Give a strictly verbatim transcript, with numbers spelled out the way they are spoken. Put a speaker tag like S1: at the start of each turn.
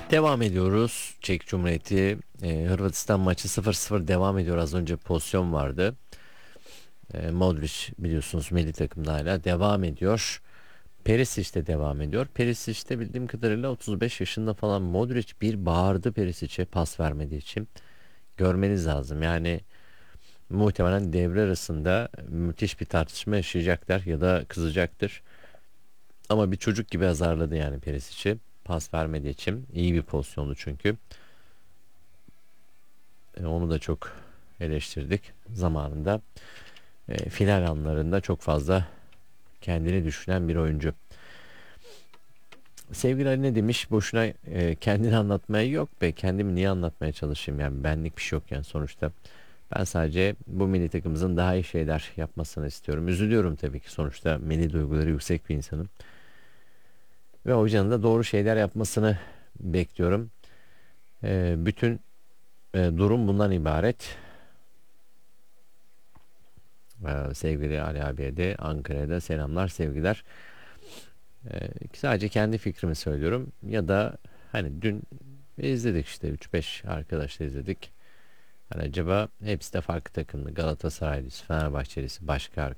S1: Devam ediyoruz. Çek Cumhuriyeti e, Hırvatistan maçı sıfır sıfır devam ediyor. Az önce pozisyon vardı. E, Modric biliyorsunuz milli takımda hala devam ediyor. Perisic de devam ediyor. Perisic de bildiğim kadarıyla otuz beş yaşında falan. Modric bir bağırdı Perisic'e pas vermediği için. Görmeniz lazım. Yani muhtemelen devre arasında müthiş bir tartışma yaşayacaklar ya da kızacaktır. Ama bir çocuk gibi azarladı yani Perisic'i. Pas vermediği için. İyi bir pozisyondu çünkü. E, onu da çok eleştirdik zamanında. E, final anlarında çok fazla kendini düşünen bir oyuncu. Sevgili Ali ne demiş? Boşuna e, kendini anlatmaya yok be. Kendimi niye anlatmaya çalışayım yani benlik bir şey yok yani sonuçta. Ben sadece bu milli takımımızın daha iyi şeyler yapmasını istiyorum. Üzülüyorum tabii ki sonuçta milli duyguları yüksek bir insanım. Ve hocanın da doğru şeyler yapmasını bekliyorum. E, bütün e, durum bundan ibaret. E, sevgili Ali abiye de Ankara'ya da selamlar sevgiler. Ee, sadece kendi fikrimi söylüyorum. Ya da hani dün izledik işte üç beş arkadaşla izledik. Hani acaba hepsi de farklı takımlı. Galatasaraylıyız, Fenerbahçelisi, başka